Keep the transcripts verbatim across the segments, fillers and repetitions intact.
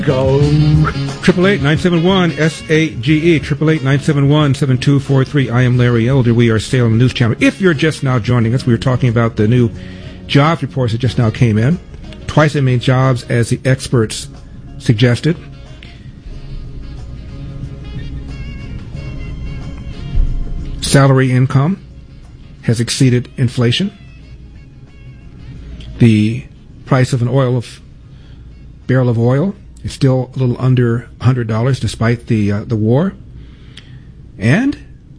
Go. Triple eight nine seven one S A G E. Triple eight nine seven one seven two four three. I am Larry Elder. We are Salem News Channel. If you're just now joining us, we were talking about the new jobs reports that just now came in. Twice as many jobs as the experts suggested. Salary income has exceeded inflation. The price of an oil of barrel of oil is still a little under one hundred dollars despite the uh, the war. And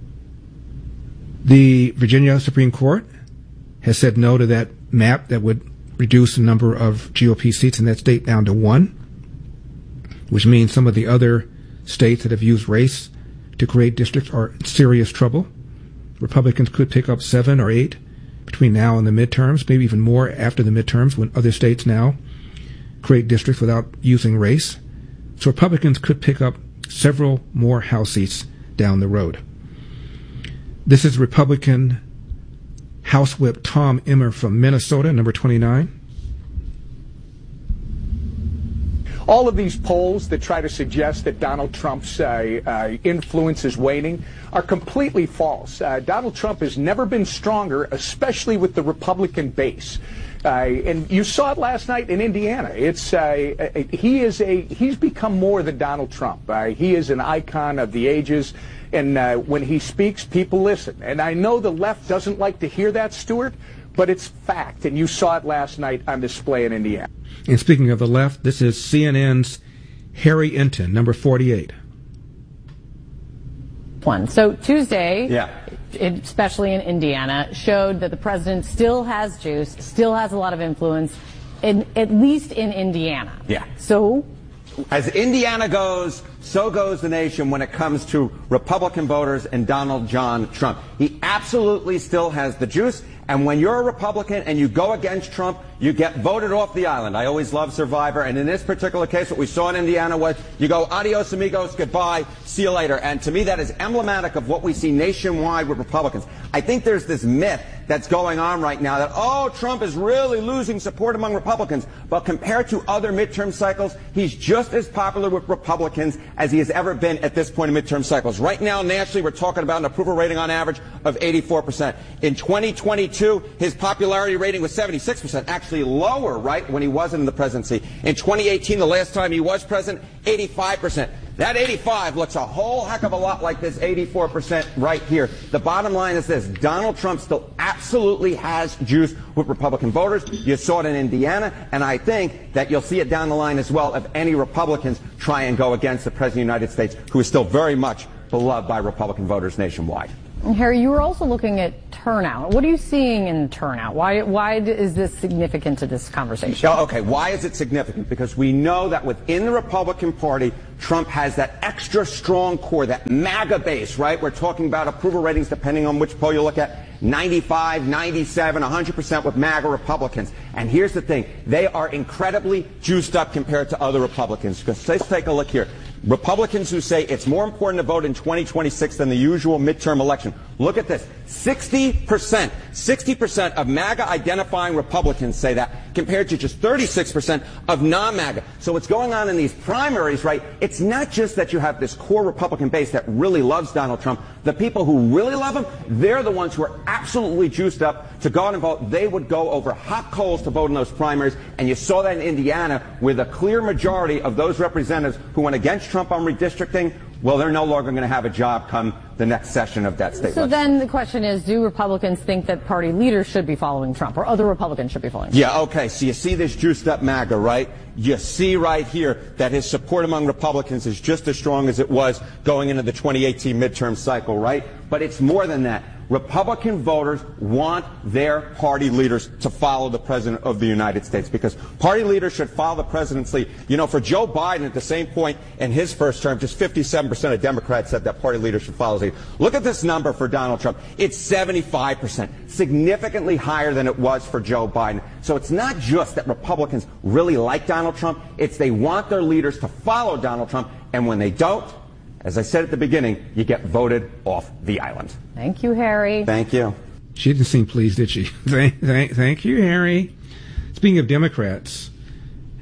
the Virginia Supreme Court has said no to that map that would reduce the number of G O P seats in that state down to one, which means some of the other states that have used race to create districts are in serious trouble. Republicans could pick up seven or eight between now and the midterms, maybe even more after the midterms when other states now create districts without using race. So Republicans could pick up several more House seats down the road. This is Republican House Whip Tom Emmer from Minnesota, number twenty-nine. All of these polls that try to suggest that Donald Trump's uh, uh, influence is waning are completely false. Uh, Donald Trump has never been stronger, especially with the Republican base. Uh, and you saw it last night in Indiana. It's uh, he is a he's become more than Donald Trump. Uh, he is an icon of the ages, and uh, when he speaks, people listen. And I know the left doesn't like to hear that, Stuart, but it's fact. And you saw it last night on display in Indiana. And speaking of the left, this is C N N's Harry Enton, number forty-eight. One. So Tuesday, yeah. especially in Indiana, showed that the president still has juice, still has a lot of influence, in, at least in Indiana. Yeah. So, as Indiana goes, so goes the nation when it comes to Republican voters and Donald John Trump. He absolutely still has the juice. And when you're a Republican and you go against Trump, you get voted off the island. I always love Survivor. And in this particular case, what we saw in Indiana was you go, adios, amigos, goodbye, see you later. And to me, that is emblematic of what we see nationwide with Republicans. I think there's this myth that's going on right now that, oh, Trump is really losing support among Republicans. But compared to other midterm cycles, he's just as popular with Republicans as he has ever been at this point in midterm cycles. Right now, nationally, we're talking about an approval rating on average of eighty-four percent. In twenty twenty-two, his popularity rating was seventy-six percent, actually lower, right, when he wasn't in the presidency. In twenty eighteen, the last time he was president, eighty-five percent. That eighty-five looks a whole heck of a lot like this eighty-four percent right here. The bottom line is this. Donald Trump still absolutely has juice with Republican voters. You saw it in Indiana, and I think that you'll see it down the line as well if any Republicans try and go against the President of the United States, who is still very much beloved by Republican voters nationwide. Harry, you were also looking at turnout. What are you seeing in turnout? Why, why is this significant to this conversation? Okay, why is it significant? Because we know that within the Republican Party, Trump has that extra strong core, that MAGA base, right? We're talking about approval ratings, depending on which poll you look at, ninety-five, ninety-seven, one hundred percent with MAGA Republicans. And here's the thing. They are incredibly juiced up compared to other Republicans. Because let's take a look here. Republicans who say it's more important to vote in twenty twenty-six than the usual midterm election. Look at this. sixty percent, sixty percent of MAGA identifying Republicans say that, compared to just thirty-six percent of non-MAGA. So what's going on in these primaries, right, it's not just that you have this core Republican base that really loves Donald Trump. The people who really love him, they're the ones who are absolutely juiced up to go out and vote. They would go over hot coals to vote in those primaries. And you saw that in Indiana, with a clear majority of those representatives who went against Trump on redistricting. Well, they're no longer going to have a job come the next session of that state. So then the question is, do Republicans think that party leaders should be following Trump, or other Republicans should be following Trump? Yeah, okay. So you see this juiced up MAGA, right? You see right here that his support among Republicans is just as strong as it was going into the twenty eighteen midterm cycle, right? But it's more than that. Republican voters want their party leaders to follow the President of the United States, because party leaders should follow the President's lead. You know, for Joe Biden at the same point in his first term, just fifty-seven percent of Democrats said that party leaders should follow his lead. Look at this number for Donald Trump. It's seventy-five percent, significantly higher than it was for Joe Biden. So it's not just that Republicans really like Donald Trump, it's they want their leaders to follow Donald Trump, and when they don't, as I said at the beginning, you get voted off the island. Thank you, Harry. Thank you. She didn't seem pleased, did she? thank, thank, thank you, Harry. Speaking of Democrats,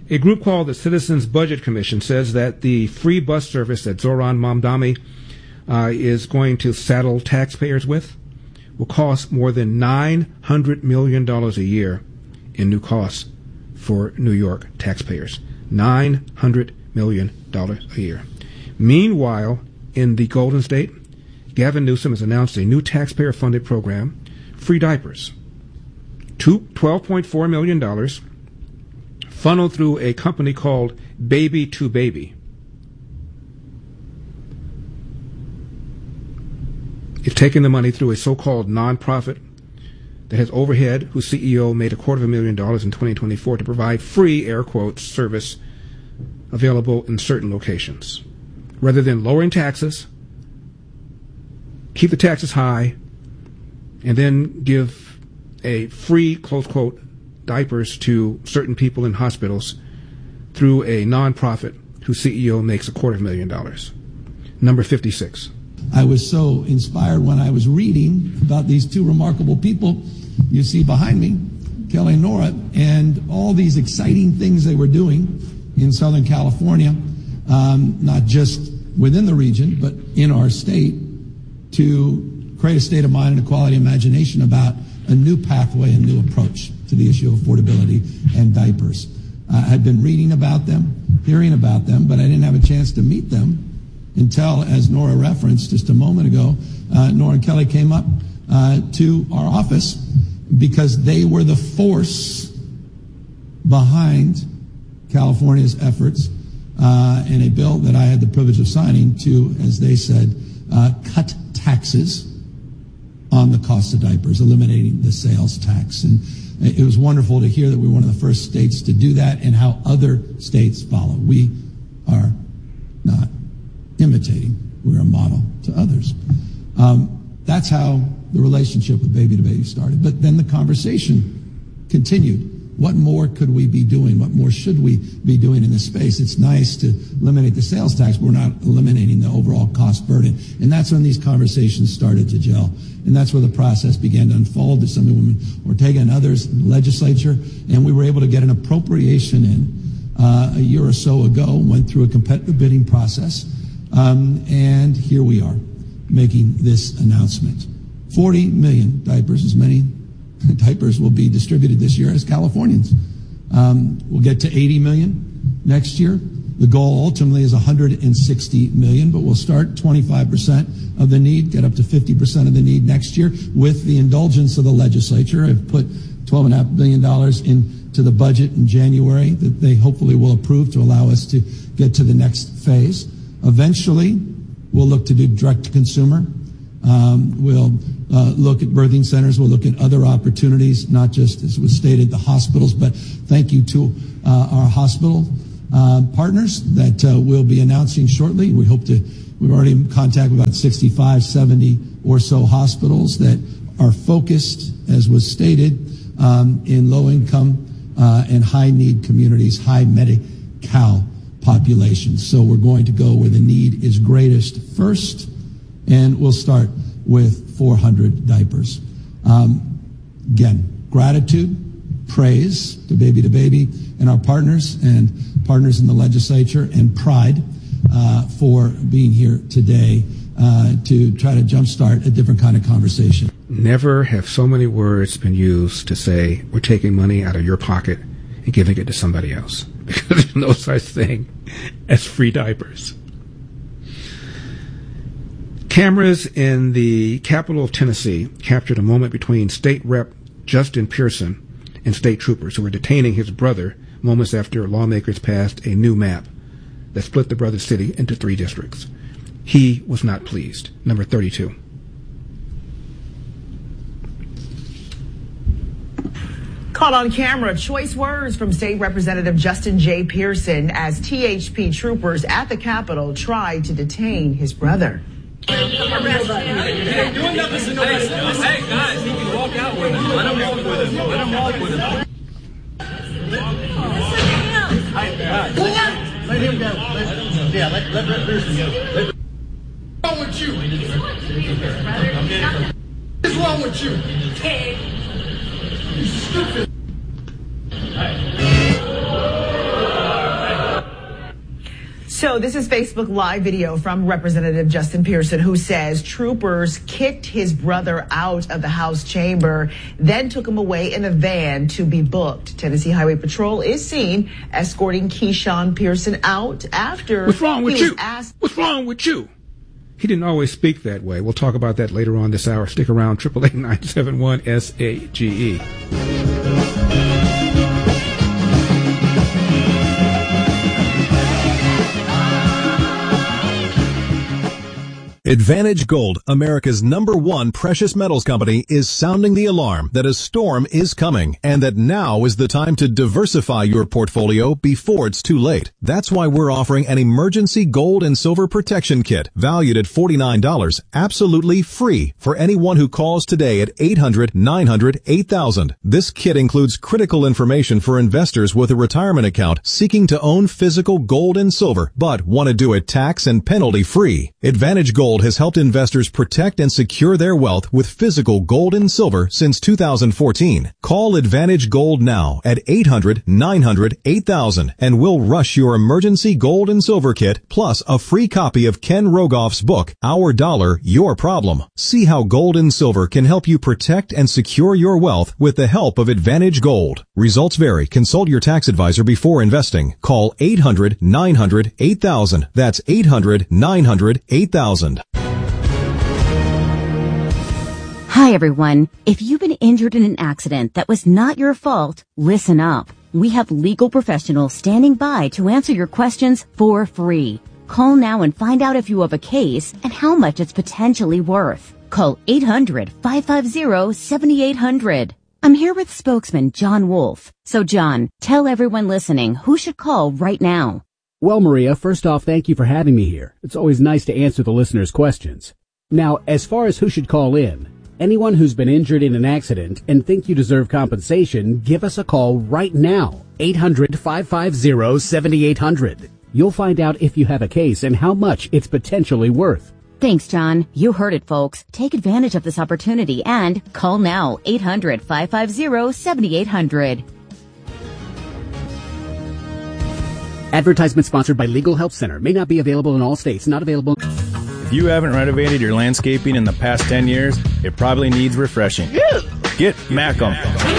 A group called the Citizens Budget Commission says that the free bus service that Zoran Mamdani uh, is going to saddle taxpayers with will cost more than nine hundred million dollars a year in new costs for New York taxpayers. nine hundred million dollars a year. Meanwhile, in the Golden State, Gavin Newsom has announced a new taxpayer-funded program, free diapers. twelve point four million dollars funneled through a company called Baby to Baby. It's taken the money through a so-called nonprofit that has overhead, whose C E O made a quarter of a million dollars in twenty twenty-four to provide free, air quotes, service available in certain locations. Rather than lowering taxes, keep the taxes high, and then give a free, close quote, diapers to certain people in hospitals through a nonprofit whose C E O makes a quarter of a million dollars. Number fifty-six. I was so inspired when I was reading about these two remarkable people you see behind me, Kelly and Nora, and all these exciting things they were doing in Southern California, um, not just within the region, but in our state, to create a state of mind and a quality imagination about a new pathway, a new approach to the issue of affordability and diapers. Uh, I'd been reading about them, hearing about them, but I didn't have a chance to meet them until, as Nora referenced just a moment ago, uh, Nora and Kelly came up uh, to our office because they were the force behind California's efforts uh, in a bill that I had the privilege of signing to, as they said, uh, cut taxes on the cost of diapers, eliminating the sales tax. And it was wonderful to hear that we were one of the first states to do that and how other states follow. We are not imitating. We're a model to others. Um, that's how the relationship with Baby to Baby started. But then the conversation continued. What more could we be doing? What more should we be doing in this space? It's nice to eliminate the sales tax, but we're not eliminating the overall cost burden. And that's when these conversations started to gel. And that's where the process began to unfold. Assemblywoman Ortega and others in the legislature. And we were able to get an appropriation in uh, a year or so ago, went through a competitive bidding process. Um, and here we are making this announcement. forty million diapers, as many diapers will be distributed this year as Californians. Um, we'll get to eighty million next year. The goal ultimately is one hundred sixty million, but we'll start twenty-five percent of the need, get up to fifty percent of the need next year with the indulgence of the legislature. I've put twelve point five billion dollars into the budget in January that they hopefully will approve to allow us to get to the next phase. Eventually, we'll look to do direct-to-consumer. Um, we'll uh, look at birthing centers. We'll look at other opportunities, not just, as was stated, the hospitals, but thank you to uh, our hospital uh, partners that uh, we'll be announcing shortly. We hope to, we're already in contact with about sixty-five, seventy or so hospitals that are focused, as was stated, um, in low-income uh, and high-need communities, high Medi-Cal populations. So we're going to go where the need is greatest first, and we'll start with four hundred diapers. Um, again, gratitude, praise to Baby to Baby and our partners and partners in the legislature, and pride uh, for being here today uh, to try to jumpstart a different kind of conversation. Never have so many words been used to say we're taking money out of your pocket and giving it to somebody else. Because there's no such thing as free diapers. Cameras in the capital of Tennessee captured a moment between State Rep Justin Pearson and state troopers who were detaining his brother moments after lawmakers passed a new map that split the brother city into three districts. He was not pleased. Number thirty-two. Caught on camera, choice words from State Representative Justin J. Pearson as T H P troopers at the Capitol tried to detain his brother. Hey, doing nothing. Hey, guys, he can walk out with him. Let him walk with him. Let him walk with him. Let him go. Let, yeah, let, let, let Pearson go. Let, what's wrong with you? What's wrong with you? You stupid. So this is Facebook Live video from Representative Justin Pearson, who says troopers kicked his brother out of the House chamber, then took him away in a van to be booked. Tennessee Highway Patrol is seen escorting Keyshawn Pearson out after What's wrong with he was you? asked. What's wrong with you? He didn't always speak that way. We'll talk about that later on this hour. Stick around, eight eight eight, nine seven one, S A G E. Advantage Gold, America's number one precious metals company, is sounding the alarm that a storm is coming and that now is the time to diversify your portfolio before it's too late. That's why we're offering an emergency gold and silver protection kit valued at forty-nine dollars, absolutely free for anyone who calls today at eight hundred, nine hundred, eight thousand. This kit includes critical information for investors with a retirement account seeking to own physical gold and silver but want to do it tax and penalty free. Advantage Gold has helped investors protect and secure their wealth with physical gold and silver since two thousand fourteen. Call Advantage Gold now at eight hundred, nine hundred, eight thousand and we'll rush your emergency gold and silver kit plus a free copy of Ken Rogoff's book, Our Dollar, Your Problem. See how gold and silver can help you protect and secure your wealth with the help of Advantage Gold. Results vary. Consult your tax advisor before investing. Call eight hundred, nine hundred, eight thousand. That's eight hundred, nine hundred, eight thousand. Hi, everyone. If you've been injured in an accident that was not your fault, listen up. We have legal professionals standing by to answer your questions for free. Call now and find out if you have a case and how much it's potentially worth. Call eight hundred, five five zero, seven eight zero zero. I'm here with spokesman John Wolf. So, John, tell everyone listening who should call right now. Well, Maria, first off, thank you for having me here. It's always nice to answer the listeners' questions. Now, as far as who should call in, anyone who's been injured in an accident and think you deserve compensation, give us a call right now. eight hundred, five five zero, seven eight zero zero. You'll find out if you have a case and how much it's potentially worth. Thanks, John. You heard it, folks. Take advantage of this opportunity and call now. eight hundred, five five zero, seven eight zero zero. Advertisement sponsored by Legal Help Center. May not be available in all states. Not available. If you haven't renovated your landscaping in the past ten years, it probably needs refreshing. Get Macum.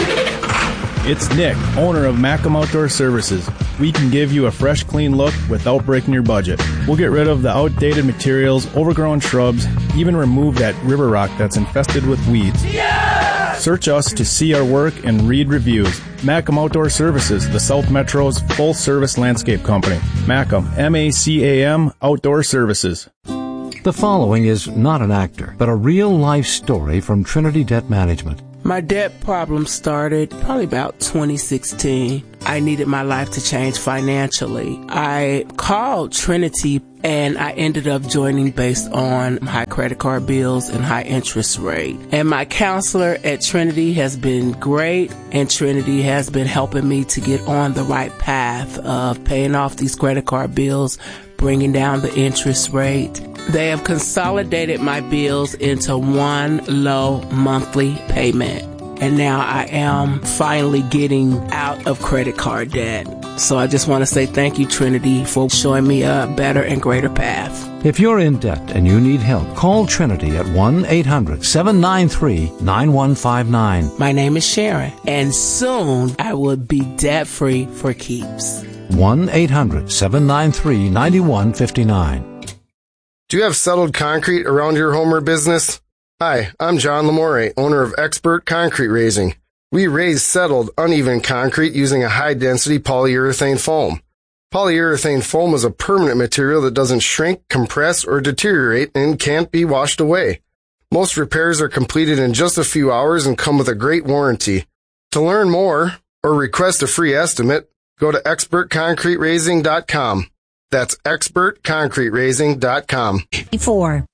It's Nick, owner of Macum Outdoor Services. We can give you a fresh, clean look without breaking your budget. We'll get rid of the outdated materials, overgrown shrubs, even remove that river rock that's infested with weeds. Yeah! Search us to see our work and read reviews. Macum Outdoor Services, the South Metro's full-service landscape company. Macum, M A C A M, Outdoor Services. The following is not an actor, but a real-life story from Trinity Debt Management. My debt problem started probably about twenty sixteen. I needed my life to change financially. I called Trinity and I ended up joining based on high credit card bills and high interest rate. And my counselor at Trinity has been great, and Trinity has been helping me to get on the right path of paying off these credit card bills, bringing down the interest rate. They have consolidated my bills into one low monthly payment. And now I am finally getting out of credit card debt. So I just want to say thank you, Trinity, for showing me a better and greater path. If you're in debt and you need help, call Trinity at one eight hundred, seven nine three, nine one five nine. My name is Sharon, and soon I will be debt-free for keeps. one eight hundred, seven nine three, nine one five nine. Do you have settled concrete around your home or business? Hi, I'm John Lamore, owner of Expert Concrete Raising. We raise settled, uneven concrete using a high-density polyurethane foam. Polyurethane foam is a permanent material that doesn't shrink, compress, or deteriorate and can't be washed away. Most repairs are completed in just a few hours and come with a great warranty. To learn more or request a free estimate, go to expert concrete raising dot com. That's expert concrete raising dot com. Four.